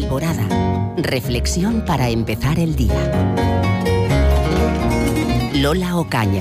Alborada. Reflexión para empezar el día. Lola Ocaña.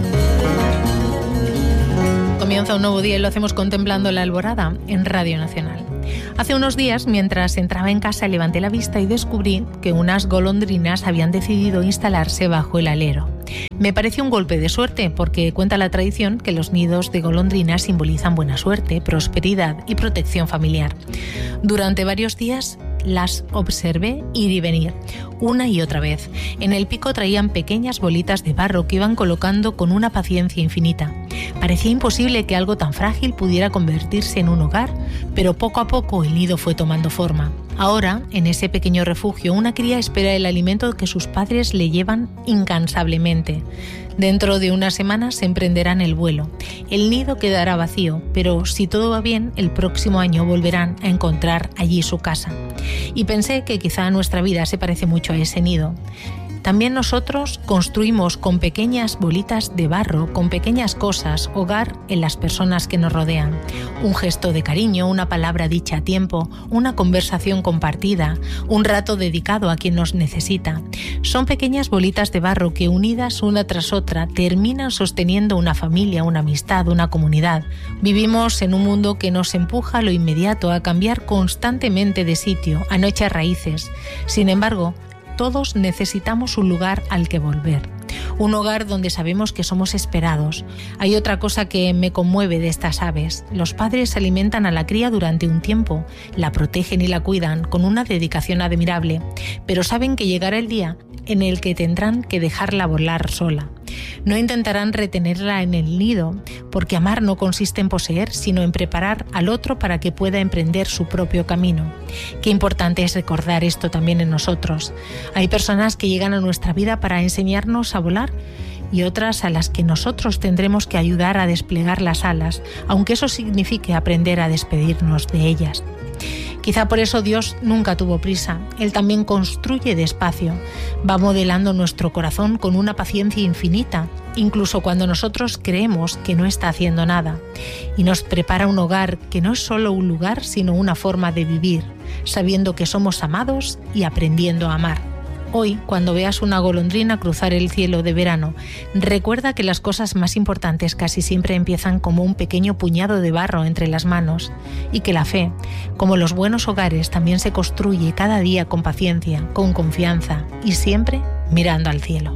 Comienza un nuevo día y lo hacemos contemplando la alborada en Radio Nacional. Hace unos días, mientras entraba en casa, levanté la vista y descubrí que unas golondrinas habían decidido instalarse bajo el alero. Me pareció un golpe de suerte porque cuenta la tradición que los nidos de golondrinas simbolizan buena suerte, prosperidad y protección familiar. Durante varios días las observé ir y venir, una y otra vez. En el pico traían pequeñas bolitas de barro que iban colocando con una paciencia infinita. Parecía imposible que algo tan frágil pudiera convertirse en un hogar, pero poco a poco el nido fue tomando forma. Ahora, en ese pequeño refugio, una cría espera el alimento que sus padres le llevan incansablemente. Dentro de unas semanas se emprenderán el vuelo. El nido quedará vacío, pero si todo va bien, el próximo año volverán a encontrar allí su casa. Y pensé que quizá nuestra vida se parece mucho a ese nido. También nosotros construimos con pequeñas bolitas de barro, con pequeñas cosas, hogar en las personas que nos rodean. Un gesto de cariño, una palabra dicha a tiempo, una conversación compartida, un rato dedicado a quien nos necesita. Son pequeñas bolitas de barro que, unidas una tras otra, terminan sosteniendo una familia, una amistad, una comunidad. Vivimos en un mundo que nos empuja a lo inmediato, a cambiar constantemente de sitio, a no echar raíces. Sin embargo, todos necesitamos un lugar al que volver, un hogar donde sabemos que somos esperados. Hay otra cosa que me conmueve de estas aves. Los padres alimentan a la cría durante un tiempo, la protegen y la cuidan con una dedicación admirable, pero saben que llegará el día en el que tendrán que dejarla volar sola. No intentarán retenerla en el nido, porque amar no consiste en poseer, sino en preparar al otro para que pueda emprender su propio camino. Qué importante es recordar esto también en nosotros. Hay personas que llegan a nuestra vida para enseñarnos a volar y otras a las que nosotros tendremos que ayudar a desplegar las alas, aunque eso signifique aprender a despedirnos de ellas. Quizá por eso Dios nunca tuvo prisa. Él también construye despacio. Va modelando nuestro corazón con una paciencia infinita, incluso cuando nosotros creemos que no está haciendo nada. Y nos prepara un hogar que no es solo un lugar, sino una forma de vivir, sabiendo que somos amados y aprendiendo a amar. Hoy, cuando veas una golondrina cruzar el cielo de verano, recuerda que las cosas más importantes casi siempre empiezan como un pequeño puñado de barro entre las manos y que la fe, como los buenos hogares, también se construye cada día con paciencia, con confianza y siempre mirando al cielo.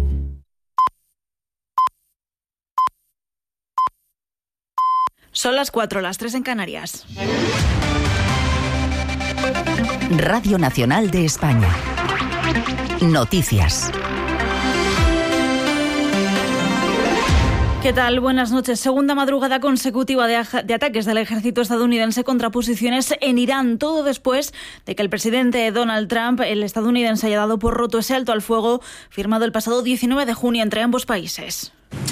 Son las 4, las 3 en Canarias. Radio Nacional de España. Noticias. ¿Qué tal? Buenas noches. Segunda madrugada consecutiva de ataques del ejército estadounidense contra posiciones en Irán, todo después de que el presidente Donald Trump, el estadounidense, haya dado por roto ese alto al fuego firmado el pasado 19 de junio entre ambos países.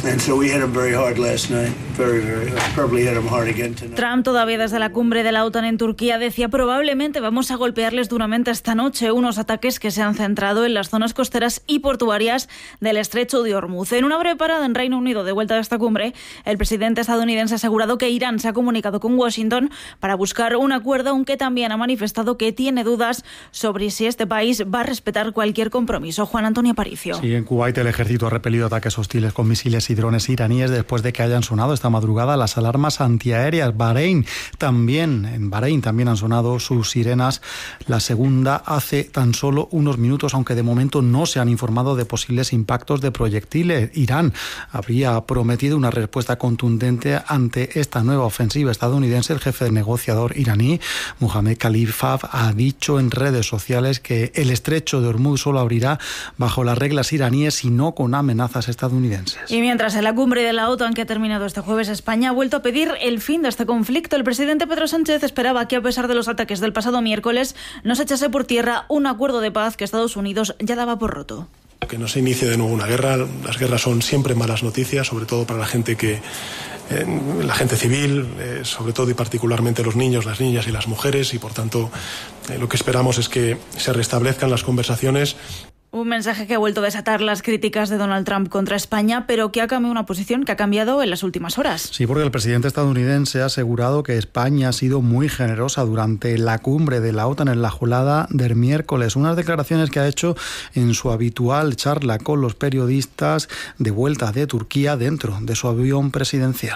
Trump, todavía desde la cumbre de la OTAN en Turquía, decía: probablemente vamos a golpearles duramente esta noche, unos ataques que se han centrado en las zonas costeras y portuarias del estrecho de Hormuz. En una breve parada en Reino Unido de vuelta de esta cumbre, el presidente estadounidense ha asegurado que Irán se ha comunicado con Washington para buscar un acuerdo, aunque también ha manifestado que tiene dudas sobre si este país va a respetar cualquier compromiso. Juan Antonio Aparicio. Sí, en Kuwait el ejército ha repelido ataques hostiles con misiles y drones iraníes después de que hayan sonado esta madrugada las alarmas antiaéreas. En Bahrein también han sonado sus sirenas, la segunda hace tan solo unos minutos, aunque de momento no se han informado de posibles impactos de proyectiles. Irán habría prometido una respuesta contundente ante esta nueva ofensiva estadounidense. El jefe negociador iraní, Mohammad Khalifah, ha dicho en redes sociales que el estrecho de Hormuz solo abrirá bajo las reglas iraníes y no con amenazas estadounidenses. Y mientras en la cumbre de la OTAN que ha terminado este jueves, España ha vuelto a pedir el fin de este conflicto. El presidente Pedro Sánchez esperaba que, a pesar de los ataques del pasado miércoles, no se echase por tierra un acuerdo de paz que Estados Unidos ya daba por roto. Que no se inicie de nuevo una guerra. Las guerras son siempre malas noticias, sobre todo para la gente civil, sobre todo y particularmente los niños, las niñas y las mujeres, y por tanto lo que esperamos es que se restablezcan las conversaciones. Un mensaje que ha vuelto a desatar las críticas de Donald Trump contra España, pero que ha cambiado una posición que ha cambiado en las últimas horas. Sí, porque el presidente estadounidense ha asegurado que España ha sido muy generosa durante la cumbre de la OTAN en la jornada del miércoles. Unas declaraciones que ha hecho en su habitual charla con los periodistas de vuelta de Turquía dentro de su avión presidencial.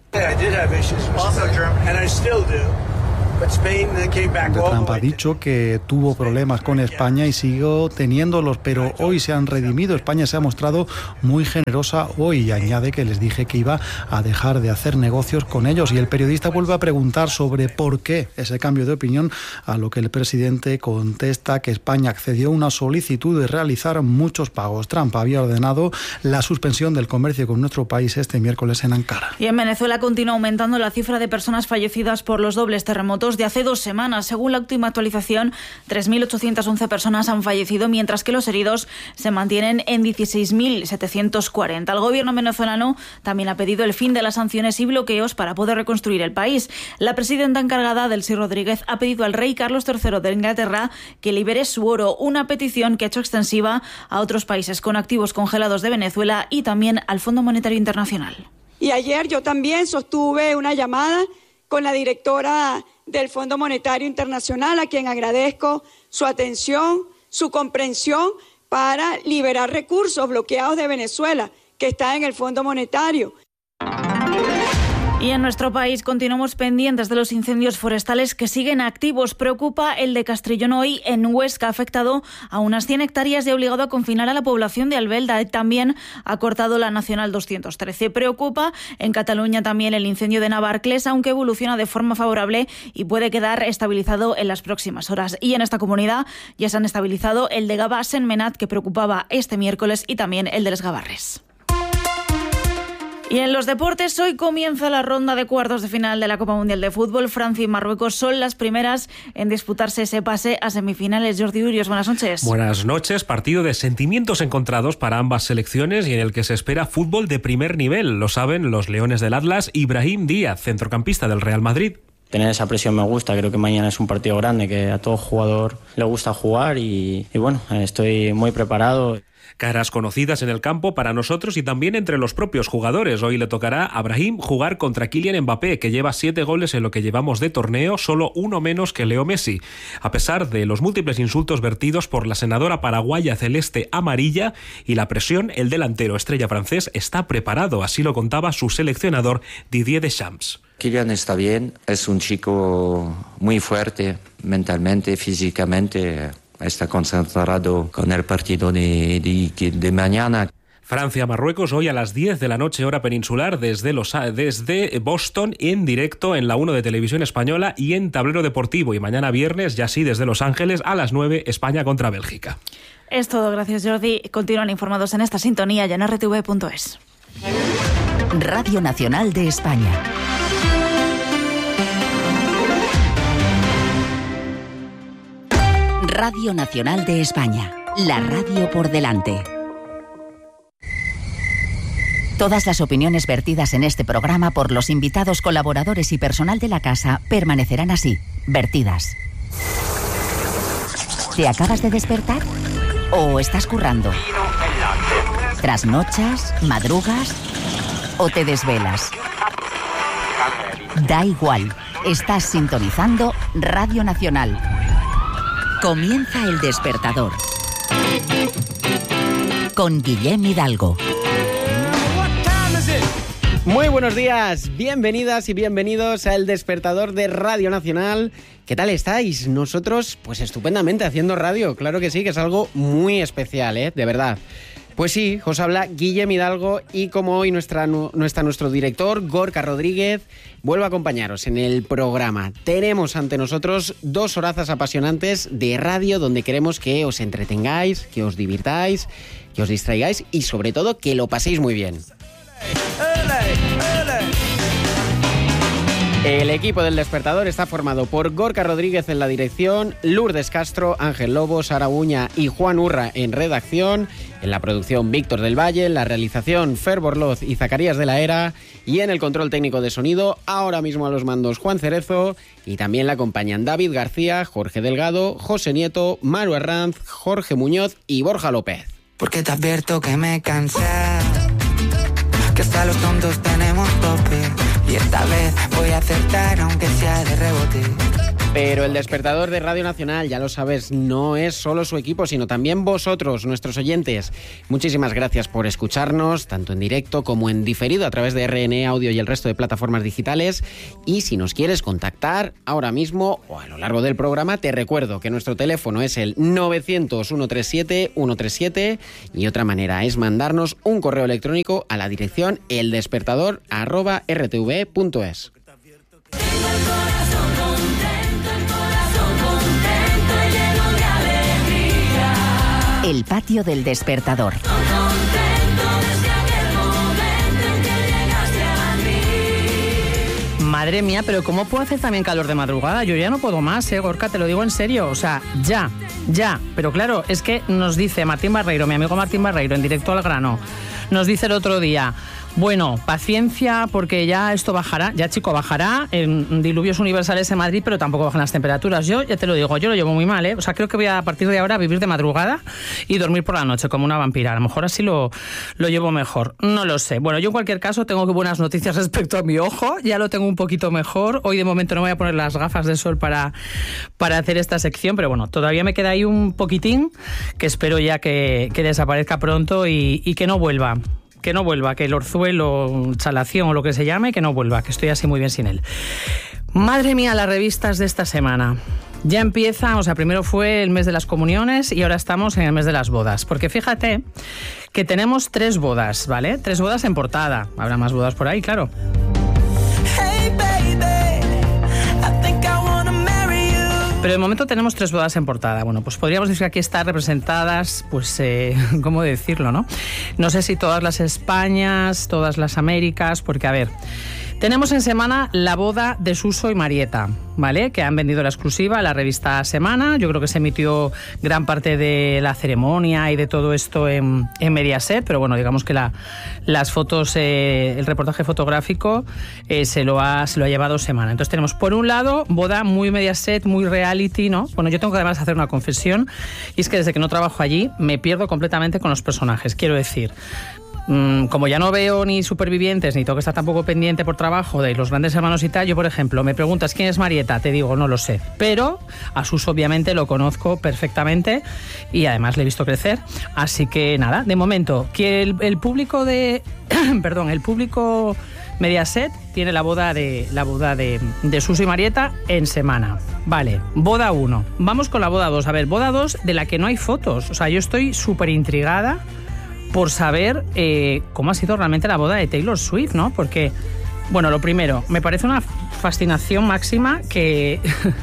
Trump ha dicho que tuvo problemas con España y siguió teniéndolos, pero hoy se han redimido. España se ha mostrado muy generosa hoy y añade que les dije que iba a dejar de hacer negocios con ellos. Y el periodista vuelve a preguntar sobre por qué ese cambio de opinión, a lo que el presidente contesta que España accedió a una solicitud de realizar muchos pagos. Trump había ordenado la suspensión del comercio con nuestro país este miércoles en Ankara. Y en Venezuela continúa aumentando la cifra de personas fallecidas por los dobles terremotos de hace 2 semanas. Según la última actualización, 3.811 personas han fallecido, mientras que los heridos se mantienen en 16.740. El gobierno venezolano también ha pedido el fin de las sanciones y bloqueos para poder reconstruir el país. La presidenta encargada, Delcy Rodríguez, ha pedido al rey Carlos III de Inglaterra que libere su oro, una petición que ha hecho extensiva a otros países con activos congelados de Venezuela y también al Fondo Monetario Internacional. Y ayer yo también sostuve una llamada con la directora del Fondo Monetario Internacional, a quien agradezco su atención, su comprensión para liberar recursos bloqueados de Venezuela, que está en el Fondo Monetario. Y en nuestro país continuamos pendientes de los incendios forestales que siguen activos. Preocupa el de Castrillón hoy en Huesca, ha afectado a unas 100 hectáreas y ha obligado a confinar a la población de Albelda. También ha cortado la Nacional 213. Preocupa en Cataluña también el incendio de Navarcles, aunque evoluciona de forma favorable y puede quedar estabilizado en las próximas horas. Y en esta comunidad ya se han estabilizado el de Gavà-Sentmenat, que preocupaba este miércoles, y también el de Les Gavarres. Y en los deportes, hoy comienza la ronda de cuartos de final de la Copa Mundial de Fútbol. Francia y Marruecos son las primeras en disputarse ese pase a semifinales. Jordi Urios, buenas noches. Buenas noches. Partido de sentimientos encontrados para ambas selecciones y en el que se espera fútbol de primer nivel. Lo saben los Leones del Atlas y Brahim Díaz, centrocampista del Real Madrid. Tener esa presión me gusta, creo que mañana es un partido grande, que a todo jugador le gusta jugar y bueno, estoy muy preparado. Caras conocidas en el campo para nosotros y también entre los propios jugadores. Hoy le tocará a Brahim jugar contra Kylian Mbappé, que lleva 7 goles en lo que llevamos de torneo, solo uno menos que Leo Messi. A pesar de los múltiples insultos vertidos por la senadora paraguaya celeste amarilla y la presión, el delantero estrella francés está preparado, así lo contaba su seleccionador Didier Deschamps. Kylian está bien, es un chico muy fuerte mentalmente, físicamente. Está concentrado con el partido de mañana. Francia-Marruecos hoy a las 10 de la noche, hora peninsular, desde Boston, en directo en la 1 de Televisión Española y en Tablero Deportivo. Y mañana viernes, ya sí, desde Los Ángeles, a las 9, España contra Bélgica. Es todo, gracias Jordi. Continúan informados en esta sintonía y en rtv.es. Radio Nacional de España. Radio Nacional de España, la radio por delante. Todas las opiniones vertidas en este programa por los invitados, colaboradores y personal de la casa permanecerán así, vertidas. ¿Te acabas de despertar? ¿O estás currando? ¿Trasnochas? ¿Madrugas? ¿O te desvelas? Da igual, estás sintonizando Radio Nacional. Comienza El Despertador con Guillem Hidalgo. Muy buenos días, bienvenidas y bienvenidos a El Despertador de Radio Nacional. ¿Qué tal estáis? Nosotros, pues estupendamente haciendo radio, claro que sí, que es algo muy especial, de verdad. Pues sí, os habla Guillem Hidalgo y como hoy no está nuestro director, Gorka Rodríguez, vuelvo a acompañaros en el programa. Tenemos ante nosotros 2 horazas apasionantes de radio donde queremos que os entretengáis, que os divirtáis, que os distraigáis y sobre todo que lo paséis muy bien. El equipo del Despertador está formado por Gorka Rodríguez en la dirección, Lourdes Castro, Ángel Lobo, Sara Uña y Juan Urra en redacción, en la producción Víctor del Valle, en la realización Fer Borloz y Zacarías de la Era, y en el control técnico de sonido, ahora mismo a los mandos Juan Cerezo, y también la acompañan David García, Jorge Delgado, José Nieto, Maru Arranz, Jorge Muñoz y Borja López. Porque te advierto que me cansé, que hasta los tontos tenemos tope, y esta vez voy a acertar aunque sea de rebote. Pero el Despertador de Radio Nacional, ya lo sabes, no es solo su equipo, sino también vosotros, nuestros oyentes. Muchísimas gracias por escucharnos, tanto en directo como en diferido a través de RNE Audio y el resto de plataformas digitales. Y si nos quieres contactar ahora mismo o a lo largo del programa, te recuerdo que nuestro teléfono es el 900-137-137 y otra manera es mandarnos un correo electrónico a la dirección eldespertador@rtv.es. El patio del Despertador. Madre mía, pero ¿cómo puedo hacer también calor de madrugada? Yo ya no puedo más, Gorka, te lo digo en serio. O sea, ya. Pero claro, es que nos dice Martín Barreiro, mi amigo Martín Barreiro, en directo al grano, nos dice el otro día... Bueno, paciencia porque ya esto bajará, bajará en diluvios universales en Madrid, pero tampoco bajan las temperaturas. Yo ya te lo digo, yo lo llevo muy mal, ¿eh? O sea, creo que voy a partir de ahora a vivir de madrugada y dormir por la noche como una vampira. A lo mejor así lo llevo mejor, no lo sé. Bueno, yo en cualquier caso tengo buenas noticias respecto a mi ojo, ya lo tengo un poquito mejor. Hoy de momento no me voy a poner las gafas de sol para hacer esta sección, pero bueno, todavía me queda ahí un poquitín que espero ya que desaparezca pronto y que no vuelva. Que no vuelva, que el orzuelo, chalación o lo que se llame, que no vuelva, que estoy así muy bien sin él. Madre mía, las revistas de esta semana. Ya empieza, o sea, primero fue el mes de las comuniones y ahora estamos en el mes de las bodas. Porque fíjate que tenemos 3 bodas, ¿vale? 3 bodas en portada. Habrá más bodas por ahí, claro. Pero de momento tenemos 3 bodas en portada. Bueno, pues podríamos decir que aquí están representadas, pues, ¿cómo decirlo, no? No sé si todas las Españas, todas las Américas, porque, a ver, tenemos en semana la boda de Suso y Marieta, ¿vale? Que han vendido la exclusiva a la revista Semana. Yo creo que se emitió gran parte de la ceremonia y de todo esto en Mediaset, pero bueno, digamos que las fotos, el reportaje fotográfico se lo ha llevado Semana. Entonces tenemos, por un lado, boda muy Mediaset, muy reality, ¿no? Bueno, yo tengo que además hacer una confesión, y es que desde que no trabajo allí me pierdo completamente con los personajes. Quiero decir, como ya no veo ni Supervivientes, ni tengo que estar tampoco pendiente por trabajo de Los Grandes Hermanos y tal, yo, por ejemplo, me preguntas quién es Marieta, te digo, no lo sé. Pero a Suso obviamente lo conozco perfectamente y además le he visto crecer. Así que nada, de momento, que el público de... perdón, el público Mediaset tiene la boda de Suso y Marieta en Semana. Vale, boda 1. Vamos con la boda 2. A ver, boda 2 de la que no hay fotos. O sea, yo estoy súper intrigada por saber cómo ha sido realmente la boda de Taylor Swift, ¿no? Porque, bueno, lo primero, me parece una fascinación máxima que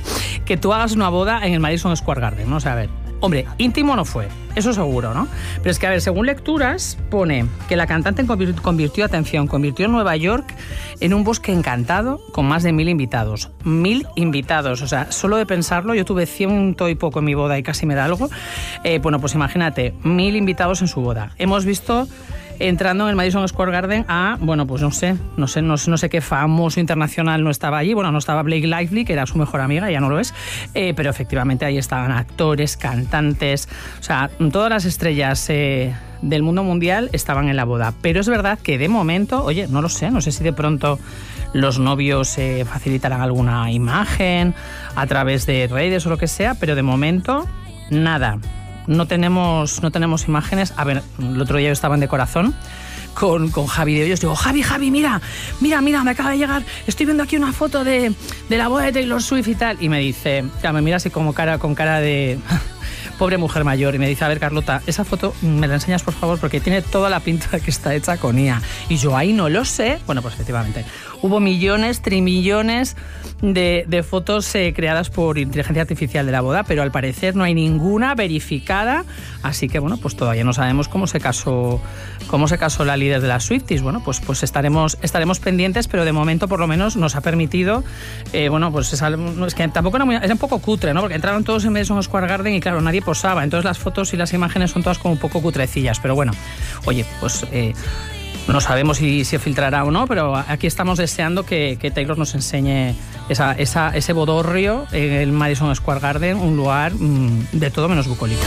tú hagas una boda en el Madison Square Garden, ¿no? O sea, a ver, hombre, íntimo no fue, eso seguro, ¿no? Pero es que, a ver, según lecturas, pone que la cantante convirtió Nueva York en un bosque encantado con más de 1000 invitados. 1000 invitados, o sea, solo de pensarlo, yo tuve 100 y poco en mi boda y casi me da algo. Bueno, pues imagínate, 1000 invitados en su boda. Hemos visto entrando en el Madison Square Garden a, bueno, pues no sé qué famoso internacional no estaba allí. Bueno, no estaba Blake Lively, que era su mejor amiga, ya no lo es, pero efectivamente ahí estaban actores, cantantes, o sea, todas las estrellas del mundo mundial estaban en la boda. Pero es verdad que de momento, oye, no sé si de pronto los novios facilitarán alguna imagen a través de redes o lo que sea, pero de momento nada. No tenemos imágenes. A ver, el otro día yo estaba en De Corazón con Javi de Hoyos. Digo, Javi, mira, me acaba de llegar. Estoy viendo aquí una foto de la boda de Taylor Swift y tal. Y me dice, claro, me mira así como con cara de... Pobre mujer mayor. Y me dice, a ver, Carlota, esa foto me la enseñas, por favor, porque tiene toda la pinta de que está hecha con IA. Y yo ahí no lo sé. Bueno, pues efectivamente, hubo millones, trimillones de fotos creadas por inteligencia artificial de la boda, pero al parecer no hay ninguna verificada. Así que, bueno, pues todavía no sabemos cómo se casó la líder de las Swifties. Bueno, pues estaremos pendientes, pero de momento por lo menos nos ha permitido, bueno, pues es que tampoco era un poco cutre, ¿no? Porque entraron todos en Madison Square Garden y claro, nadie posaba, entonces las fotos y las imágenes son todas como un poco cutrecillas, pero bueno, oye, pues no sabemos si se filtrará o no, pero aquí estamos deseando que Taylor nos enseñe ese bodorrio en el Madison Square Garden, un lugar de todo menos bucólico.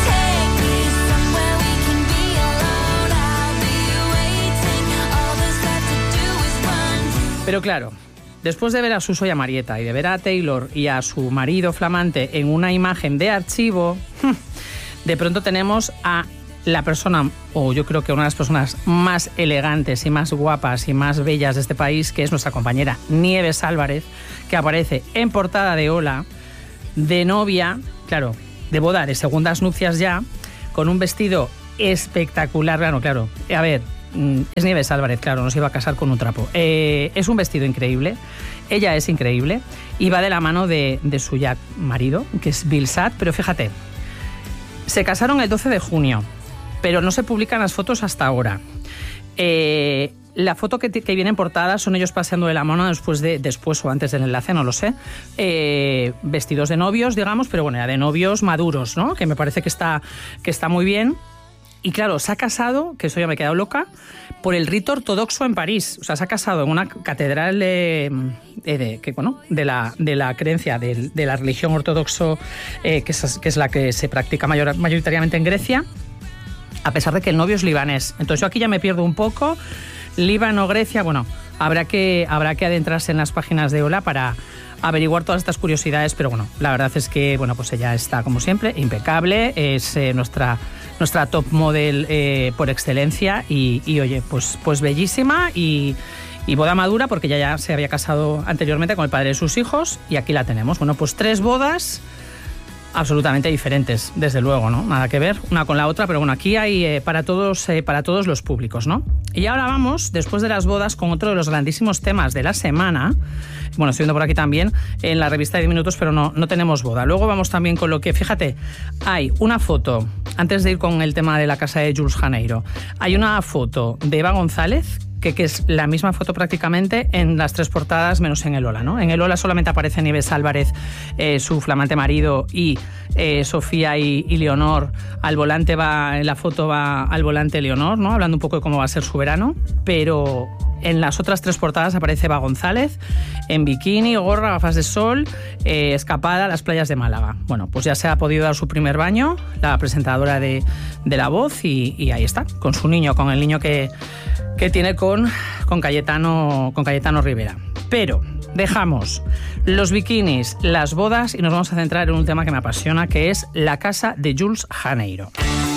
Pero claro, después de ver a Suso y a Marieta y de ver a Taylor y a su marido flamante en una imagen de archivo, de pronto tenemos a la persona, o yo creo que una de las personas más elegantes y más guapas y más bellas de este país, que es nuestra compañera Nieves Álvarez, que aparece en portada de Hola, de novia, claro, de boda, de segundas nupcias ya, con un vestido espectacular, claro, a ver, es Nieves Álvarez, claro, no se iba a casar con un trapo. Es un vestido increíble, ella es increíble y va de la mano de su ya marido, que es Bill Satt, pero fíjate, se casaron el 12 de junio, pero no se publican las fotos hasta ahora. La foto que viene en portada son ellos paseando de la mano después o antes del enlace, no lo sé. Vestidos de novios, digamos, pero bueno, ya de novios maduros, ¿no? Que me parece que está muy bien. Y claro, se ha casado, que eso ya me he quedado loca, por el rito ortodoxo en París. O sea, se ha casado en una catedral de la creencia de la religión ortodoxo, que es la que se practica mayoritariamente en Grecia, a pesar de que el novio es libanés. Entonces yo aquí ya me pierdo un poco. Líbano, Grecia, bueno, habrá que adentrarse en las páginas de Hola para averiguar todas estas curiosidades, pero bueno, la verdad es que, bueno, pues ella está, como siempre, impecable, es nuestra top model por excelencia y oye, pues bellísima y boda madura, porque ella ya se había casado anteriormente con el padre de sus hijos y aquí la tenemos. Bueno, pues 3 bodas absolutamente diferentes, desde luego, ¿no? Nada que ver una con la otra, pero bueno, aquí hay para todos los públicos, ¿no? Y ahora vamos, después de las bodas, con otro de los grandísimos temas de la semana. Bueno, estoy viendo por aquí también en la revista de 10 minutos, pero no tenemos boda. Luego vamos también con lo que, fíjate, hay una foto, antes de ir con el tema de la casa de Jules Janeiro, hay una foto de Eva González, que es la misma foto prácticamente en las 3 portadas, menos en el Hola, ¿no? En el Hola solamente aparece Nieves Álvarez, su flamante marido, y Sofía y Leonor. En la foto va al volante Leonor, ¿no? Hablando un poco de cómo va a ser su verano, pero en las otras 3 portadas aparece Eva González en bikini, gorra, gafas de sol, escapada a las playas de Málaga. Bueno, pues ya se ha podido dar su primer baño, la presentadora de La Voz, y ahí está, con su niño, con el niño que tiene con Cayetano Rivera. Pero dejamos los bikinis, las bodas y nos vamos a centrar en un tema que me apasiona, que es la casa de Jules Janeiro.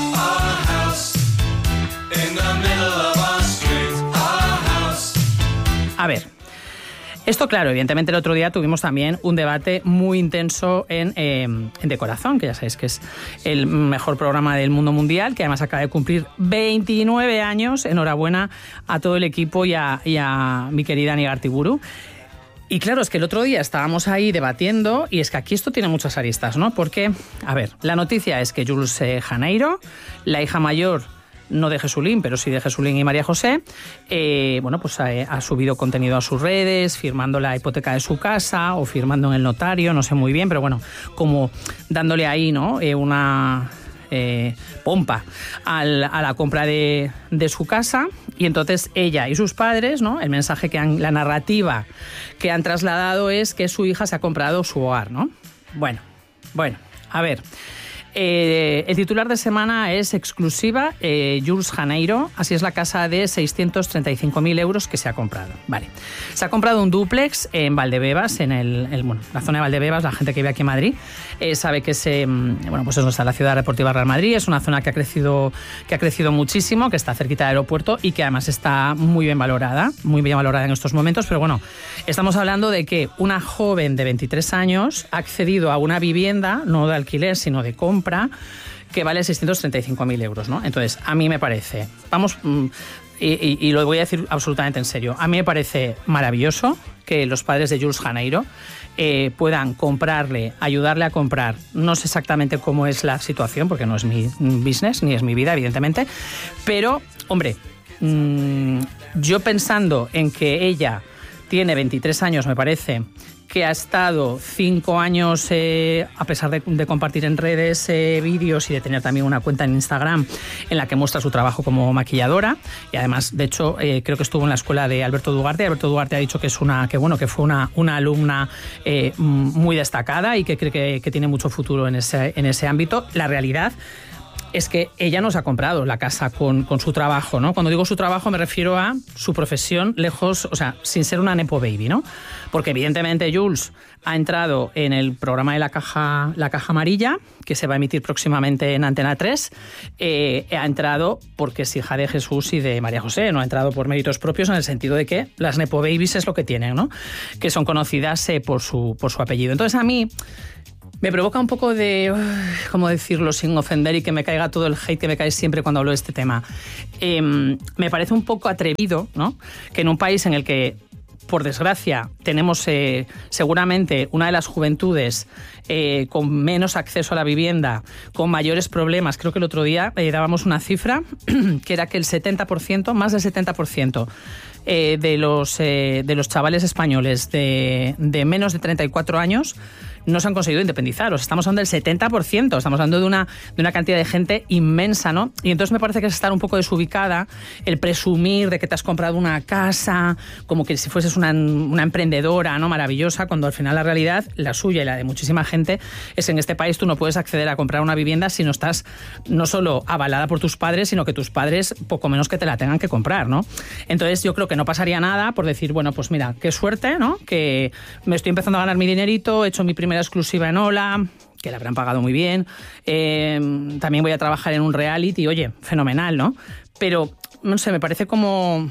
A ver, esto claro, evidentemente el otro día tuvimos también un debate muy intenso en De Corazón, que ya sabéis que es el mejor programa del mundo mundial, que además acaba de cumplir 29 años. Enhorabuena a todo el equipo y a mi querida Ani Gartiburu. Y claro, es que el otro día estábamos ahí debatiendo y es que aquí esto tiene muchas aristas, ¿no? Porque, a ver, la noticia es que Jules Janeiro, la hija mayor, no de Jesulín, pero sí de Jesulín y María José, bueno, pues ha subido contenido a sus redes, firmando la hipoteca de su casa o firmando en el notario, no sé muy bien, pero bueno, como dándole ahí, ¿no? Una pompa a la compra de su casa. Y entonces ella y sus padres, ¿no? El mensaje la narrativa que han trasladado es que su hija se ha comprado su hogar, ¿no? Bueno, a ver. El titular de semana es exclusiva, Jules Janeiro, así es la casa de 635.000 euros que se ha comprado. Vale. Se ha comprado un dúplex en Valdebebas, en la zona de Valdebebas. La gente que vive aquí en Madrid sabe que pues es la ciudad deportiva Real Madrid, es una zona que ha crecido muchísimo, que está cerquita del aeropuerto y que además está muy bien valorada en estos momentos. Pero bueno, estamos hablando de que una joven de 23 años ha accedido a una vivienda, no de alquiler, sino de compra, compra que vale 635.000 euros, ¿no? Entonces, a mí me parece, y lo voy a decir absolutamente en serio, a mí me parece maravilloso que los padres de Jules Janeiro puedan comprarle, ayudarle a comprar. No sé exactamente cómo es la situación, porque no es mi business, ni es mi vida, evidentemente, pero, hombre, yo pensando en que ella tiene 23 años, me parece, que ha estado 5 años, a pesar de compartir en redes vídeos y de tener también una cuenta en Instagram en la que muestra su trabajo como maquilladora, y además, de hecho, creo que estuvo en la escuela de Alberto Duarte. Alberto Duarte ha dicho que fue una alumna muy destacada y que cree que tiene mucho futuro en ese ámbito. La realidad es que ella nos ha comprado la casa con su trabajo, ¿no? Cuando digo su trabajo me refiero a su profesión, lejos, o sea, sin ser una nepo baby, ¿no? Porque evidentemente Jules ha entrado en el programa de la caja amarilla, que se va a emitir próximamente en Antena 3. Ha entrado porque es hija de Jesús y de María José, no ha entrado por méritos propios, en el sentido de que las nepo babies es lo que tienen, ¿no? Que son conocidas por su apellido. Entonces, a mí me provoca un poco de, ¿cómo decirlo sin ofender y que me caiga todo el hate que me cae siempre cuando hablo de este tema? Me parece un poco atrevido, ¿no? Que en un país en el que, por desgracia, tenemos seguramente una de las juventudes con menos acceso a la vivienda, con mayores problemas. Creo que el otro día dábamos una cifra que era que el 70%, más del 70%, de los chavales españoles de menos de 34 años no se han conseguido independizaros. Estamos hablando del 70%, estamos hablando de una cantidad de gente inmensa, ¿no? Y entonces me parece que es estar un poco desubicada el presumir de que te has comprado una casa, como que si fueses una emprendedora, ¿no? Maravillosa, cuando al final la realidad, la suya y la de muchísima gente, es que en este país tú no puedes acceder a comprar una vivienda si no estás no solo avalada por tus padres, sino que tus padres poco menos que te la tengan que comprar, ¿no? Entonces yo creo que no pasaría nada por decir, bueno, pues mira, qué suerte, ¿no? Que me estoy empezando a ganar mi dinerito, he hecho mi primera exclusiva en Hola, que la habrán pagado muy bien, también voy a trabajar en un reality, oye, fenomenal, ¿no? Pero, no sé, me parece como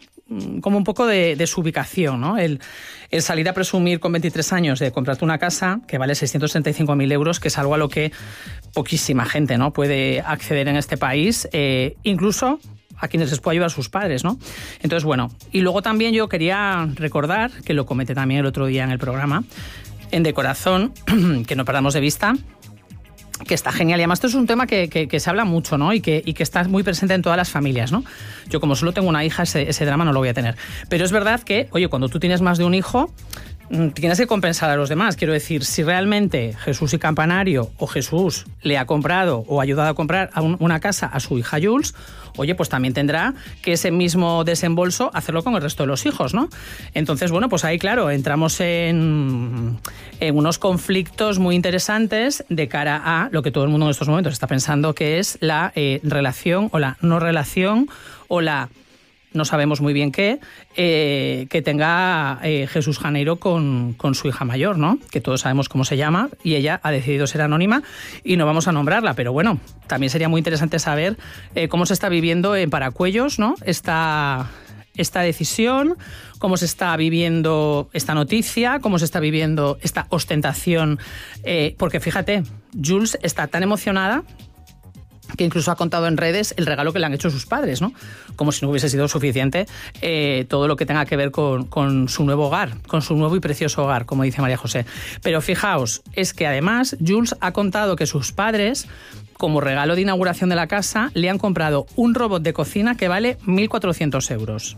un poco de desubicación, ¿no? El salir a presumir con 23 años de comprarte una casa que vale 635.000 euros, que es algo a lo que poquísima gente, ¿no? puede acceder en este país, incluso a quienes les puede ayudar sus padres, ¿no? Entonces, bueno, y luego también yo quería recordar, que lo comenté también el otro día en el programa, en De Corazón, que no perdamos de vista, que está genial. Y además esto es un tema que se habla mucho, ¿no? Y que está muy presente en todas las familias, ¿no? Yo como solo tengo una hija, ese drama no lo voy a tener. Pero es verdad que, oye, cuando tú tienes más de un hijo, tienes que compensar a los demás. Quiero decir, si realmente Jesús y Campanario o Jesús le ha comprado o ha ayudado a comprar una casa a su hija Jules, oye, pues también tendrá que ese mismo desembolso hacerlo con el resto de los hijos, ¿no? Entonces, bueno, pues ahí, claro, entramos en unos conflictos muy interesantes de cara a lo que todo el mundo en estos momentos está pensando que es la relación o la no relación o la... no sabemos muy bien qué, que tenga Jesús Janeiro con su hija mayor, ¿no? Que todos sabemos cómo se llama y ella ha decidido ser anónima y no vamos a nombrarla, pero bueno, también sería muy interesante saber cómo se está viviendo en Paracuellos, ¿no? Esta decisión, cómo se está viviendo esta noticia, cómo se está viviendo esta ostentación, porque fíjate, Jules está tan emocionada que incluso ha contado en redes el regalo que le han hecho sus padres, ¿no? Como si no hubiese sido suficiente todo lo que tenga que ver con su nuevo hogar, con su nuevo y precioso hogar, como dice María José. Pero fijaos, es que además Jules ha contado que sus padres, como regalo de inauguración de la casa, le han comprado un robot de cocina que vale 1.400 euros.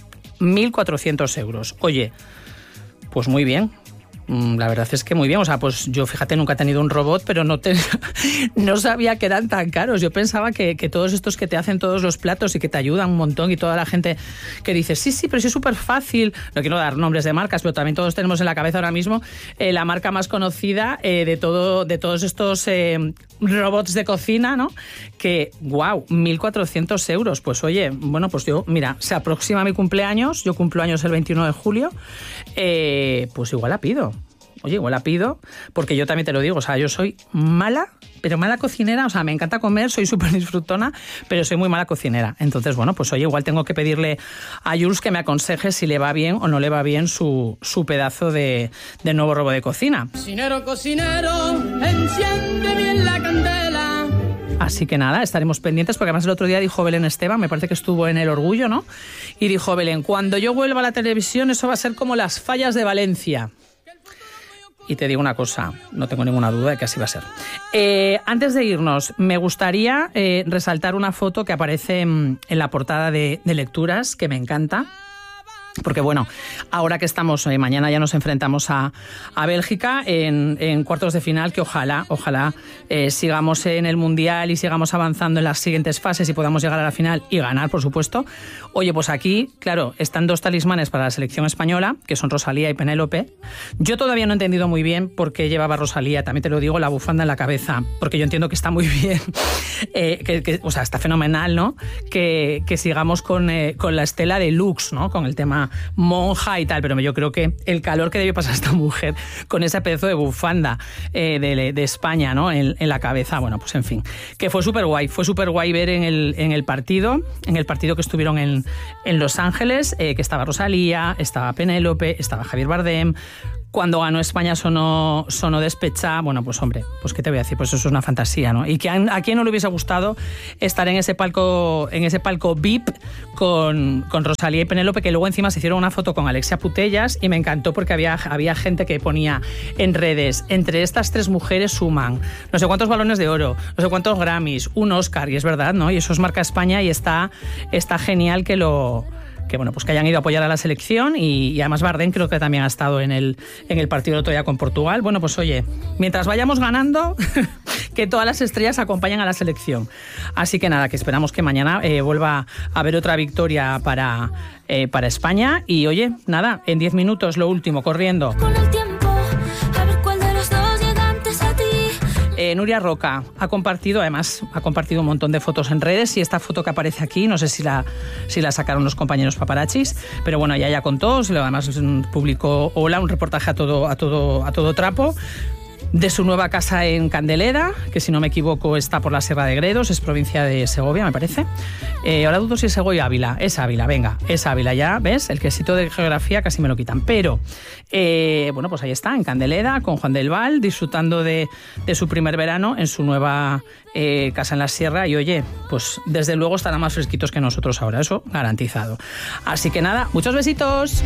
1.400 euros. Oye, pues muy bien. La verdad es que muy bien, o sea, pues yo, fíjate, nunca he tenido un robot, pero no sabía que eran tan caros. Yo pensaba que todos estos que te hacen todos los platos y que te ayudan un montón y toda la gente que dice, sí, pero sí es súper fácil, no quiero dar nombres de marcas, pero también todos tenemos en la cabeza ahora mismo la marca más conocida de todos estos robots de cocina, ¿no? Que, wow, 1.400 euros. Pues oye, bueno, pues yo, mira, se aproxima mi cumpleaños, yo cumplo años el 21 de julio, pues igual la pido. oye, igual la pido, porque yo también te lo digo, o sea, yo soy mala, pero mala cocinera, o sea, me encanta comer, soy súper disfrutona, pero soy muy mala cocinera. Entonces, bueno, pues oye, igual tengo que pedirle a Jules que me aconseje si le va bien o no le va bien su pedazo de nuevo robot de cocina. Cocinero, cocinero, enciende bien la candela. Así que nada, estaremos pendientes, porque además el otro día dijo Belén Esteban, me parece que estuvo en El Orgullo, ¿no? Y dijo Belén, cuando yo vuelva a la televisión eso va a ser como las fallas de Valencia. Y te digo una cosa, no tengo ninguna duda de que así va a ser. Antes de irnos, me gustaría resaltar una foto que aparece en la portada de Lecturas, que me encanta. Porque bueno, ahora que estamos, mañana ya nos enfrentamos a Bélgica en cuartos de final, que ojalá sigamos en el Mundial y sigamos avanzando en las siguientes fases y podamos llegar a la final y ganar, por supuesto. Oye, pues aquí, claro, están dos talismanes para la selección española, que son Rosalía y Penélope. Yo todavía no he entendido muy bien por qué llevaba Rosalía, también te lo digo, la bufanda en la cabeza, porque yo entiendo que está muy bien, o sea, está fenomenal, ¿no? Que sigamos con la estela de looks, ¿no? Con el tema monja y tal, pero yo creo que el calor que debió pasar esta mujer con ese pedazo de bufanda de España, ¿no? En la cabeza, bueno, pues en fin, que fue súper guay ver en el partido que estuvieron en Los Ángeles, que estaba Rosalía, estaba Penélope, estaba Javier Bardem. Cuando ganó España sonó Despecha. Bueno, pues hombre, pues qué te voy a decir, pues eso es una fantasía, ¿no? Y que a quién no le hubiese gustado estar en ese palco VIP con Rosalía y Penélope, que luego encima se hicieron una foto con Alexia Putellas y me encantó porque había gente que ponía en redes, entre estas tres mujeres suman no sé cuántos balones de oro, no sé cuántos Grammys, un Oscar, y es verdad, ¿no? Y eso es marca España y está genial que bueno, pues que hayan ido a apoyar a la selección y además Bardem creo que también ha estado en el partido el otro día con Portugal. Bueno, pues oye, mientras vayamos ganando, que todas las estrellas acompañen a la selección. Así que nada, que esperamos que mañana vuelva a haber otra victoria para España. Y oye, nada, en 10 minutos lo último, corriendo. Nuria Roca ha compartido un montón de fotos en redes, y esta foto que aparece aquí, no sé si la sacaron los compañeros paparachis, pero bueno, ya contó, además publicó un reportaje a todo trapo, de su nueva casa en Candelera, que si no me equivoco está por la Sierra de Gredos, es provincia de Segovia, me parece. Ahora dudo si es Segovia o Ávila. Es Ávila, venga, es Ávila, ya ves, el quesito de geografía casi me lo quitan. Pero, bueno, pues ahí está, en Candelera, con Juan del Val, disfrutando de su primer verano en su nueva casa en la Sierra. Y oye, pues desde luego estarán más fresquitos que nosotros ahora, eso garantizado. Así que nada, muchos besitos.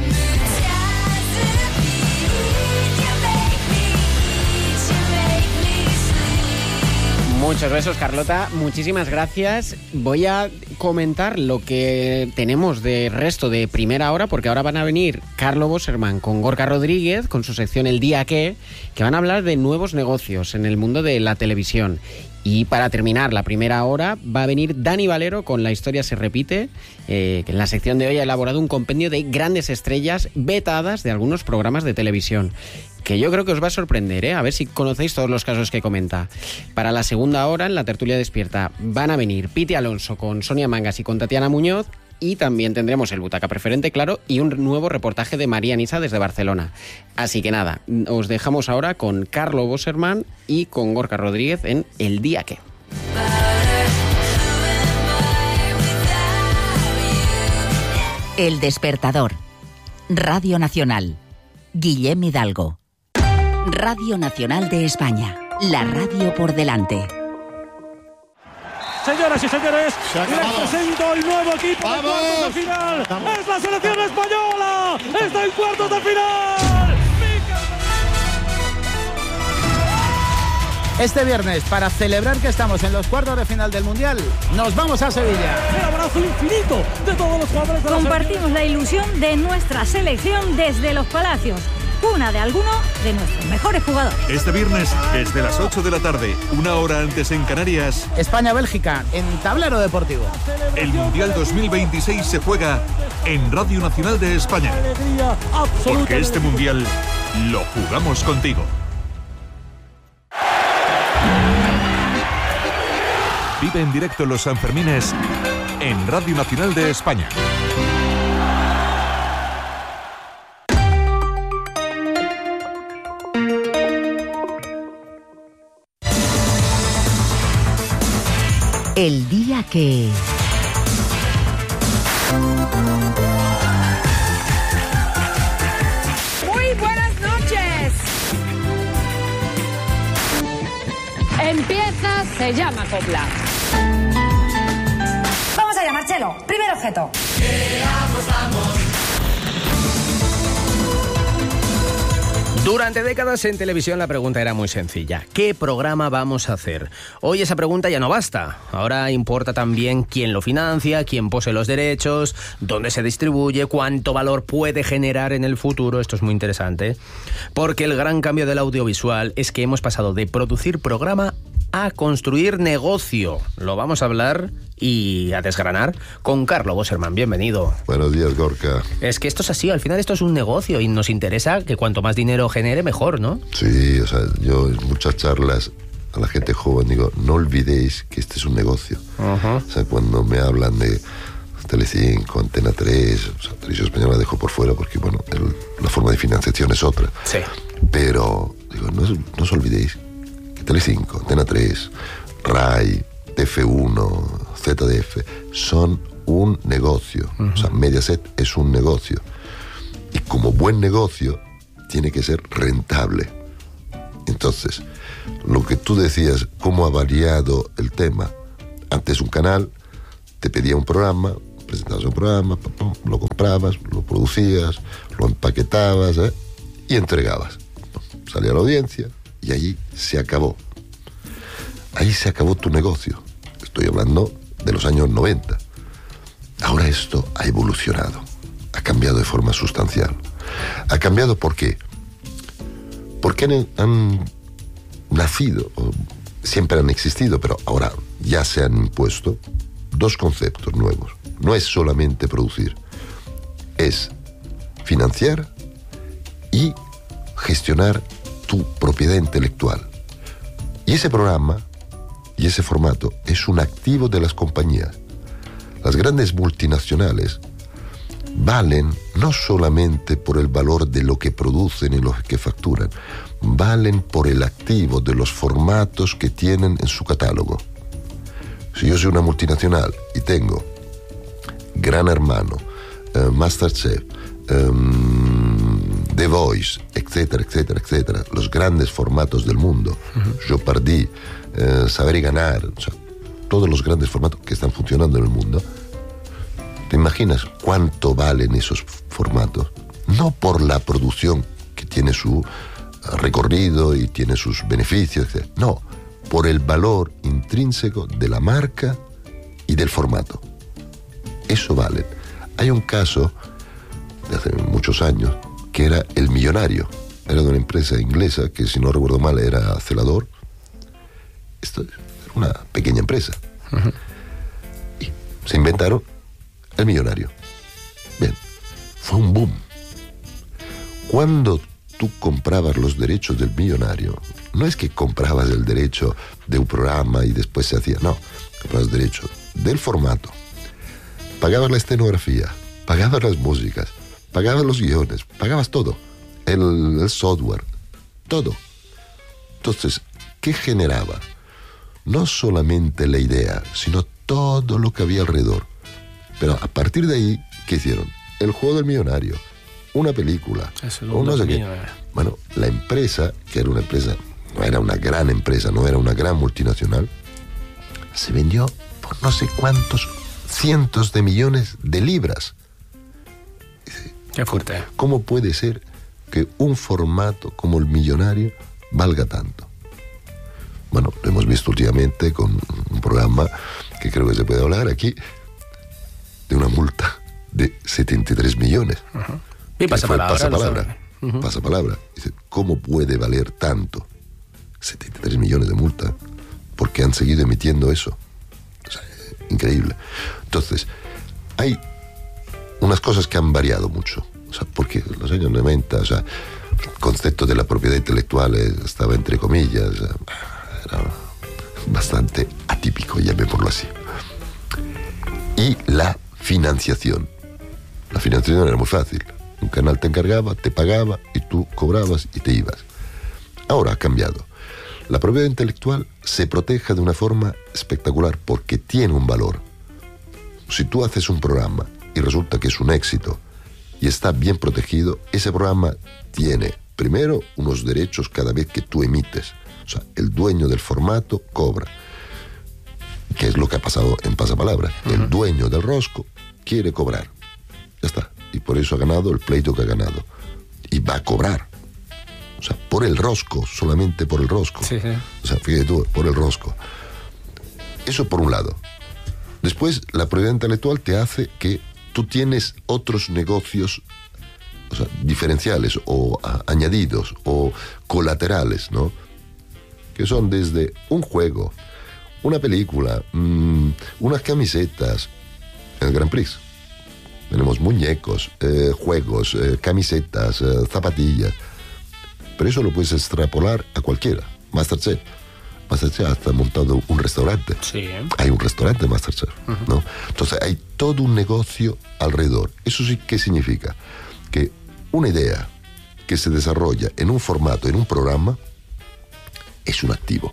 Muchos besos, Carlota. Muchísimas gracias. Voy a comentar lo que tenemos de resto de primera hora, porque ahora van a venir Carlo Bosserman con Gorka Rodríguez, con su sección El Día que van a hablar de nuevos negocios en el mundo de la televisión. Y para terminar la primera hora va a venir Dani Valero con La Historia se repite, que en la sección de hoy ha elaborado un compendio de grandes estrellas vetadas de algunos programas de televisión, que yo creo que os va a sorprender, a ver si conocéis todos los casos que comenta. Para la segunda hora, en la tertulia despierta, van a venir Piti Alonso con Sonia Mangas y con Tatiana Muñoz, y también tendremos el Butaca Preferente, claro, y un nuevo reportaje de María Nisa desde Barcelona. Así que nada, os dejamos ahora con Carlo Bosserman y con Gorka Rodríguez en El Día que. El Despertador. Radio Nacional. Guillem Hidalgo. Radio Nacional de España. La radio por delante. Señoras y señores, les presento el nuevo equipo de cuartos de final. ¡Es la selección española! ¡Está en cuartos de final! Este viernes, para celebrar que estamos en los cuartos de final del Mundial, nos vamos a Sevilla. El abrazo infinito de todos los jugadores de la Compartimos la ilusión de nuestra selección desde Los Palacios, cuna de alguno de nuestros mejores jugadores. Este viernes, desde las 8 de la tarde, una hora antes en Canarias, España-Bélgica, en Tablero Deportivo. El Mundial 2026 se juega en Radio Nacional de España. Porque este Mundial lo jugamos contigo. Vive en directo los Sanfermines en Radio Nacional de España. El día que... Muy buenas noches. Empieza, se llama copla. Vamos allá, Marcelo. Primer objeto. Durante décadas en televisión la pregunta era muy sencilla. ¿Qué programa vamos a hacer? Hoy esa pregunta ya no basta. Ahora importa también quién lo financia, quién posee los derechos, dónde se distribuye, cuánto valor puede generar en el futuro. Esto es muy interesante. Porque el gran cambio del audiovisual es que hemos pasado de producir programa a construir negocio. Lo vamos a hablar y a desgranar con Carlo Bosserman. Bienvenido. Buenos días, Gorka. Es que esto es así, al final esto es un negocio y nos interesa que cuanto más dinero genere, mejor, ¿no? Sí, o sea, yo en muchas charlas a la gente joven digo, no olvidéis que este es un negocio. O sea, cuando me hablan de Telecinco, Antena 3, o sea, Televisión Española la dejo por fuera porque, bueno, la forma de financiación es otra. Sí. Pero, digo, no os olvidéis que Telecinco, Antena 3, RAI, TF1, ZDF, son un negocio. O sea, Mediaset es un negocio. Y como buen negocio, tiene que ser rentable. Entonces, lo que tú decías, cómo ha variado el tema. Antes un canal te pedía un programa, presentabas un programa, lo comprabas, lo producías, lo empaquetabas, y entregabas. Salía a la audiencia y allí se acabó. Ahí se acabó tu negocio. Estoy hablando de los años 90. Ahora esto ha evolucionado, ha cambiado de forma sustancial. ¿Ha cambiado por qué? Porque han nacido, siempre han existido, pero ahora ya se han impuesto dos conceptos nuevos. No es solamente producir, es financiar y gestionar tu propiedad intelectual. Y ese programa y ese formato es un activo de las compañías. Las grandes multinacionales valen no solamente por el valor de lo que producen y lo que facturan, valen por el activo de los formatos que tienen en su catálogo. Si yo soy una multinacional y tengo Gran Hermano, Masterchef, The Voice, etcétera, etcétera, etcétera, los grandes formatos del mundo, Jeopardy, Saber y Ganar, o sea, todos los grandes formatos que están funcionando en el mundo, ¿te imaginas cuánto valen esos formatos? No por la producción, que tiene su recorrido y tiene sus beneficios, etc. No, por el valor intrínseco de la marca y del formato. Eso vale. Hay un caso de hace muchos años que era El Millonario. Era de una empresa inglesa que, si no recuerdo mal, era Celador. Esto era una pequeña empresa. Y se inventaron El Millonario. Bien, fue un boom. Cuando tú comprabas los derechos del Millonario, no es que comprabas el derecho de un programa y después se hacía, no, comprabas el derecho del formato, pagabas la escenografía, pagabas las músicas, pagabas los guiones, pagabas todo, el software, todo. Entonces, ¿qué generaba? No solamente la idea, sino todo lo que había alrededor. Pero a partir de ahí, ¿qué hicieron? El Juego del Millonario, una película, o no sé qué. Bueno, la empresa, que era una empresa, no era una gran empresa, no era una gran multinacional, se vendió por no sé cuántos cientos de millones de libras. Qué fuerte. ¿Cómo puede ser que un formato como El Millonario valga tanto? Bueno, lo hemos visto últimamente con un programa que creo que se puede hablar aquí, de una multa de 73 millones. Y pasapalabra. Pasapalabra. Dice, ¿cómo puede valer tanto? 73 millones de multa, porque han seguido emitiendo eso. O sea, increíble. Entonces, hay unas cosas que han variado mucho. O sea, porque en los años 90, o sea, el concepto de la propiedad intelectual estaba entre comillas, era bastante atípico, llamémoslo así. Y la financiación. La financiación era muy fácil. Un canal te encargaba, te pagaba y tú cobrabas y te ibas. Ahora ha cambiado. la propiedad intelectual se proteja de una forma espectacular porque tiene un valor. Si tú haces un programa y resulta que es un éxito y está bien protegido, ese programa tiene, primero, unos derechos cada vez que tú emites. O sea, el dueño del formato cobra. ¿Qué es lo que ha pasado en Pasapalabra? El dueño del rosco quiere cobrar. Ya está. Y por eso ha ganado el pleito que ha ganado. Y va a cobrar. O sea, por el rosco, solamente por el rosco. Sí. O sea, fíjate tú, por el rosco. Eso por un lado. Después, la propiedad intelectual te hace que tú tienes otros negocios, o sea, diferenciales o añadidos o colaterales, ¿no? Que son desde un juego, una película, unas camisetas. En el Grand Prix tenemos muñecos, juegos, camisetas, zapatillas. Pero eso lo puedes extrapolar a cualquiera. Masterchef hasta ha montado un restaurante. Sí. Hay un restaurante Masterchef, ¿no? Entonces hay todo un negocio alrededor. Eso sí que significa que una idea que se desarrolla en un formato, en un programa, es un activo.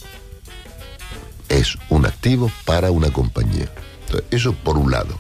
Es un activo para una compañía. Entonces, eso por un lado.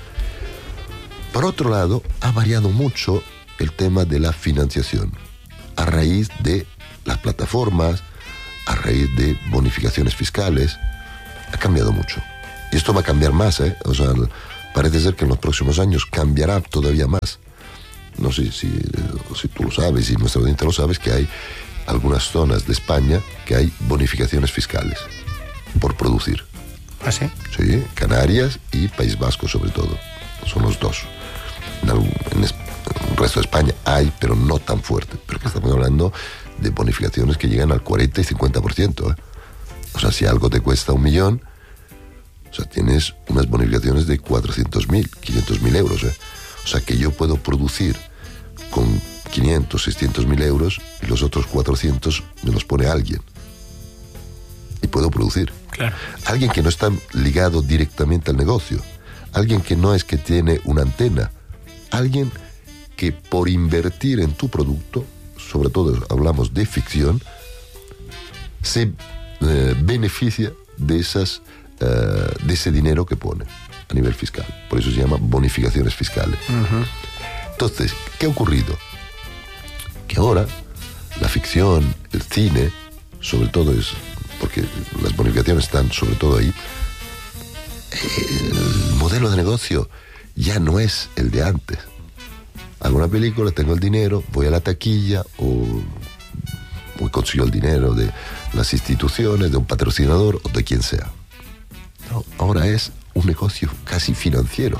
Por otro lado, ha variado mucho el tema de la financiación a raíz de las plataformas, a raíz de bonificaciones fiscales. Ha cambiado mucho. Y esto va a cambiar más, ¿eh? O sea, parece ser que en los próximos años cambiará todavía más. No sé si tú lo sabes, y nuestra audiencia lo sabes, que hay algunas zonas de España que hay bonificaciones fiscales por producir. ¿Ah, sí? Sí, Canarias y País Vasco sobre todo. Son los dos. En el resto de España hay, pero no tan fuerte. Pero que estamos hablando de bonificaciones que llegan al 40 y 50%. ¿eh? O sea, si algo te cuesta 1 millón, o sea, tienes unas bonificaciones de 400.000, 500.000 euros. ¿eh? O sea, que yo puedo producir con 500, 600.000 euros y los otros 400 me los pone alguien. Y puedo producir. Claro. Alguien que no está ligado directamente al negocio. Alguien que no es que tiene una antena. Alguien que por invertir en tu producto, sobre todo hablamos de ficción, se beneficia de ese dinero que pone a nivel fiscal. Por eso se llama bonificaciones fiscales. Entonces, ¿qué ha ocurrido? Que ahora la ficción, el cine, sobre todo es, porque las bonificaciones están sobre todo ahí, el modelo de negocio ya no es el de antes. Hago una película, tengo el dinero, voy a la taquilla o consigo el dinero de las instituciones, de un patrocinador o de quien sea. No, ahora es un negocio casi financiero.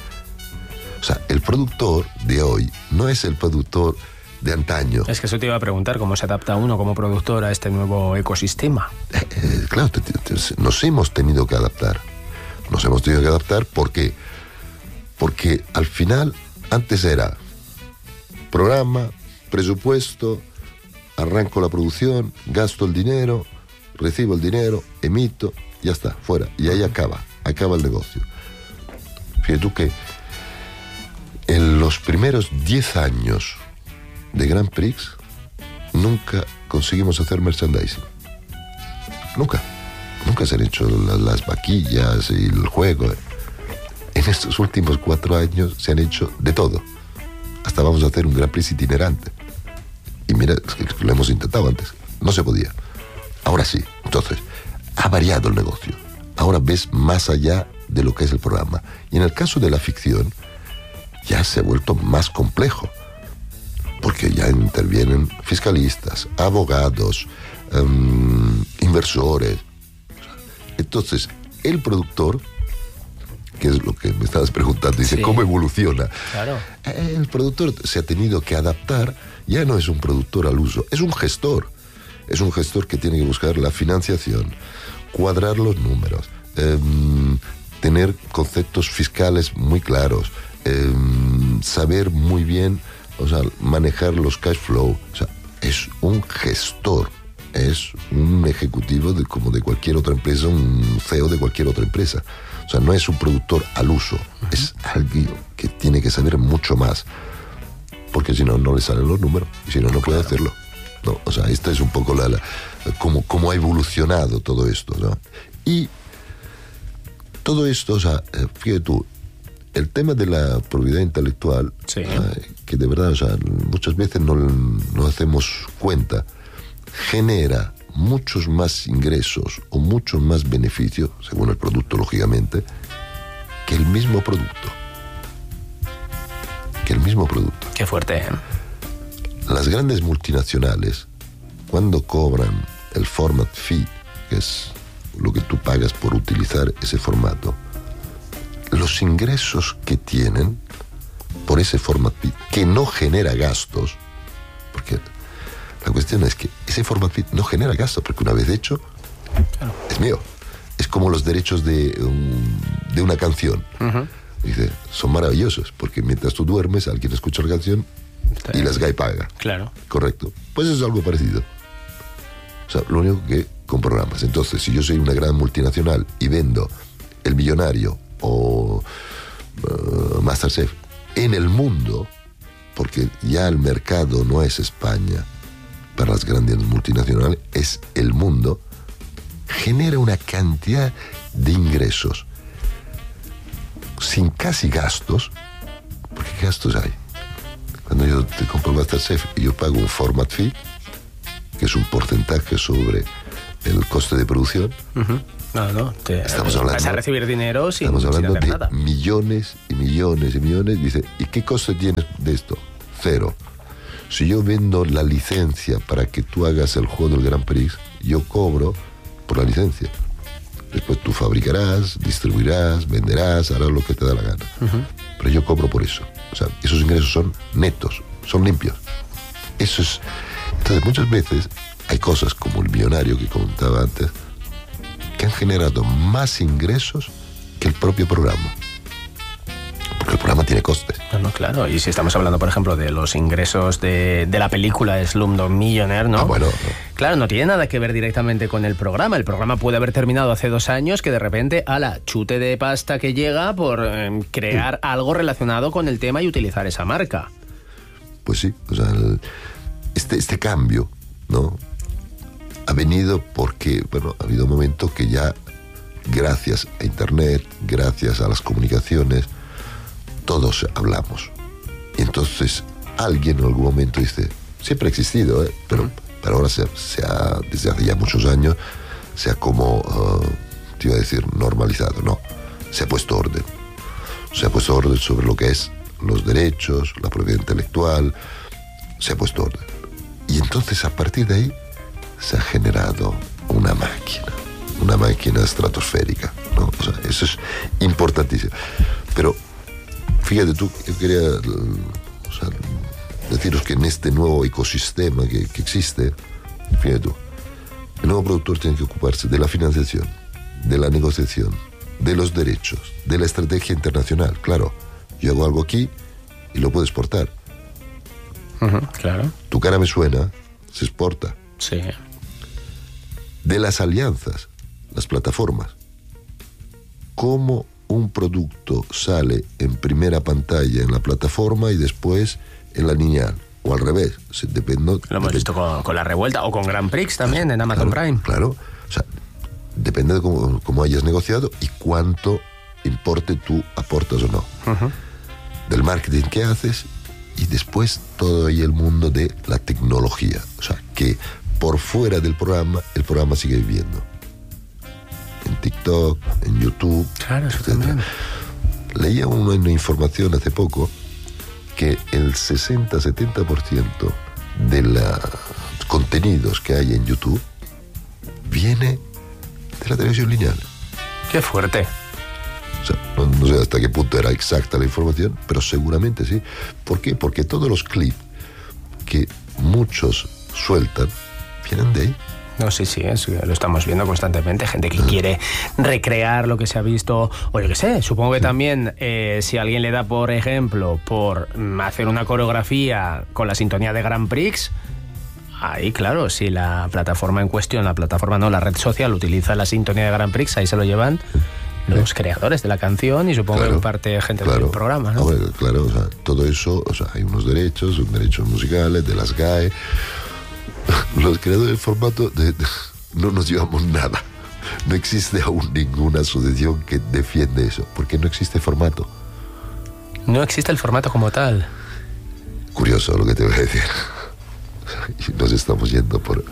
O sea, el productor de hoy no es el productor de antaño. Es que eso te iba a preguntar, ¿cómo se adapta uno como productor a este nuevo ecosistema? Claro, nos hemos tenido que adaptar. Nos hemos tenido que adaptar, ¿por qué? Porque al final, antes era programa, presupuesto, arranco la producción, gasto el dinero, recibo el dinero, emito, ya está, fuera. Y ahí acaba el negocio. Fíjate tú que en los primeros 10 años de Grand Prix nunca conseguimos hacer merchandising. Nunca se han hecho las vaquillas y el juego. En estos últimos 4 años se han hecho de todo. Hasta vamos a hacer un Grand Prix itinerante. Y mira, lo hemos intentado antes. No se podía. Ahora sí. Entonces, ha variado el negocio. Ahora ves más allá de lo que es el programa. Y en el caso de la ficción, ya se ha vuelto más complejo. Porque ya intervienen fiscalistas, abogados, inversores. Entonces, el productor, que es lo que me estabas preguntando, dice, sí, ¿cómo evoluciona? Claro. El productor se ha tenido que adaptar, ya no es un productor al uso, es un gestor. Es un gestor que tiene que buscar la financiación, cuadrar los números, tener conceptos fiscales muy claros, saber muy bien, o sea, manejar los cash flow. O sea, es un gestor. Es un ejecutivo como de cualquier otra empresa, un CEO de cualquier otra empresa. O sea, no es un productor al uso, es alguien que tiene que saber mucho más, porque si no, no le salen los números, y si no, no puede hacerlo. ¿no? O sea, esta es un poco cómo ha evolucionado todo esto, ¿no? Y todo esto, o sea, fíjate tú, el tema de la propiedad intelectual, sí, que de verdad, o sea, muchas veces no hacemos cuenta, genera muchos más ingresos o muchos más beneficios, según el producto, lógicamente, que el mismo producto. Qué fuerte, ¿eh? Las grandes multinacionales, cuando cobran el format fee, que es lo que tú pagas por utilizar ese formato, los ingresos que tienen por ese format fee, que no genera gastos, porque la cuestión es que ese format fee no genera gastos, porque una vez hecho, claro, es mío. Es como los derechos de una canción. Uh-huh. Dice, son maravillosos, porque mientras tú duermes, alguien escucha la canción y la SGAE paga. Claro. Correcto. Pues es algo parecido. O sea, lo único que con programas. Entonces, si yo soy una gran multinacional y vendo El Millonario o MasterChef en el mundo, porque ya el mercado no es España para las grandes multinacionales, es el mundo, genera una cantidad de ingresos sin casi gastos, porque ¿qué gastos hay? Cuando yo te compro MasterChef y yo pago un format fee, que es un porcentaje sobre el coste de producción. Uh-huh. Estamos hablando, vas a recibir dinero sin hablando hacer de nada. Millones y millones y millones. Dice, ¿y qué coste tienes de esto? Cero. Si yo vendo la licencia para que tú hagas el juego del Grand Prix, yo cobro por la licencia. Después tú fabricarás, distribuirás, venderás, harás lo que te da la gana. Uh-huh. Pero yo cobro por eso. O sea, esos ingresos son netos, son limpios. Eso es. Entonces, muchas veces hay cosas como El Millonario que comentaba antes, que han generado más ingresos que el propio programa. Porque el programa tiene costes. No, claro. Y si estamos hablando, por ejemplo, de los ingresos de la película Slumdog Millionaire, ¿no? Bueno. Claro, no tiene nada que ver directamente con el programa. El programa puede haber terminado hace 2 años, que de repente, chute de pasta que llega por crear algo relacionado con el tema y utilizar esa marca. Pues sí, o sea, este cambio, ¿no? Ha venido porque, bueno, ha habido un momento que ya, gracias a Internet, gracias a las comunicaciones, todos hablamos. Y entonces alguien en algún momento dice, siempre ha existido, pero ahora desde hace ya muchos años, se ha como, te iba a decir, normalizado, no, se ha puesto orden. Se ha puesto orden sobre lo que es los derechos, la propiedad intelectual, se ha puesto orden. Y entonces a partir de ahí se ha generado una máquina estratosférica, ¿no? O sea, eso es importantísimo. Pero fíjate tú, yo quería deciros que en este nuevo ecosistema que existe, fíjate tú, el nuevo productor tiene que ocuparse de la financiación, de la negociación, de los derechos, de la estrategia internacional. Claro, yo hago algo aquí y lo puedo exportar. Uh-huh, claro. Tu cara me suena, se exporta. Sí. De las alianzas, las plataformas. Cómo un producto sale en primera pantalla en la plataforma y después en la lineal, o al revés, depende. Lo hemos visto con La Revuelta o con Grand Prix también en Amazon Prime. Claro, o sea, depende de cómo hayas negociado y cuánto importe tú aportas o no. Uh-huh. Del marketing que haces y después todo ahí el mundo de la tecnología. O sea, que por fuera del programa, el programa sigue viviendo. En TikTok, en YouTube, claro, eso también. Leía una información hace poco que el 60-70% de los contenidos que hay en YouTube viene de la televisión lineal. ¡Qué fuerte! O sea, no sé hasta qué punto era exacta la información, pero seguramente sí. ¿Por qué? Porque todos los clips que muchos sueltan vienen de ahí. No, sí, lo estamos viendo constantemente. Gente que quiere recrear lo que se ha visto, o yo qué sé, supongo que también si alguien le da, por ejemplo, por hacer una coreografía con la sintonía de Grand Prix, ahí, claro, si la plataforma en cuestión, la red social utiliza la sintonía de Grand Prix, ahí se lo llevan los creadores de la canción y supongo que parte gente del programa, ¿no? Claro, o sea, todo eso, o sea, hay unos derechos musicales de las GAE. Los creadores del formato no nos llevamos nada. No existe aún ninguna asociación que defiende eso, porque no existe formato. No existe el formato como tal. Curioso lo que te voy a decir. Y nos estamos yendo por...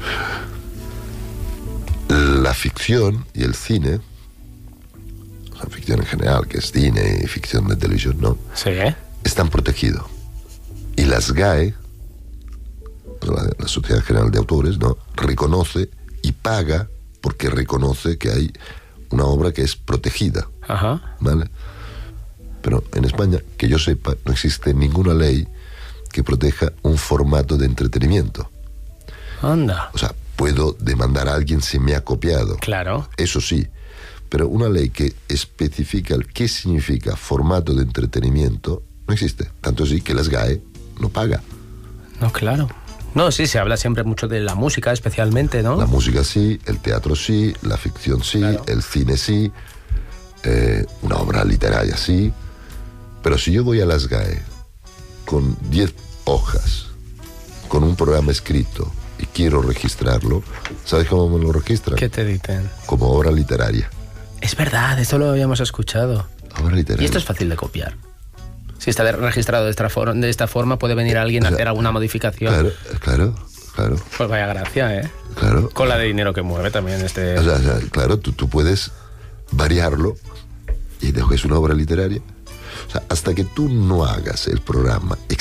La ficción y el cine, la ficción en general, que es cine y ficción de televisión, ¿no? Sí. Están protegidos. Y las GAE, la Sociedad General de Autores, ¿no? Reconoce y paga porque reconoce que hay una obra que es protegida. Ajá. ¿Vale? Pero en España, que yo sepa, no existe ninguna ley que proteja un formato de entretenimiento. Anda. O sea, puedo demandar a alguien si me ha copiado. Claro. Eso sí. Pero una ley que especifica qué significa formato de entretenimiento no existe. Tanto así que las GAE no paga. No, claro. No, sí, se habla siempre mucho de la música, especialmente, ¿no? La música sí, el teatro sí, la ficción sí, claro. El cine sí, una obra literaria sí. Pero si yo voy a las GAE con 10 hojas, con un programa escrito y quiero registrarlo, ¿sabes cómo me lo registran? ¿Qué te dicen? Como obra literaria. Es verdad, esto lo habíamos escuchado. Obra literaria. Y esto es fácil de copiar. Si está registrado de esta forma, puede venir alguien a hacer alguna modificación. Claro. Pues vaya gracia, ¿eh? Claro. Con la de dinero que mueve también este... O sea, claro, tú puedes variarlo y digo que es una obra literaria. O sea, hasta que tú no hagas el programa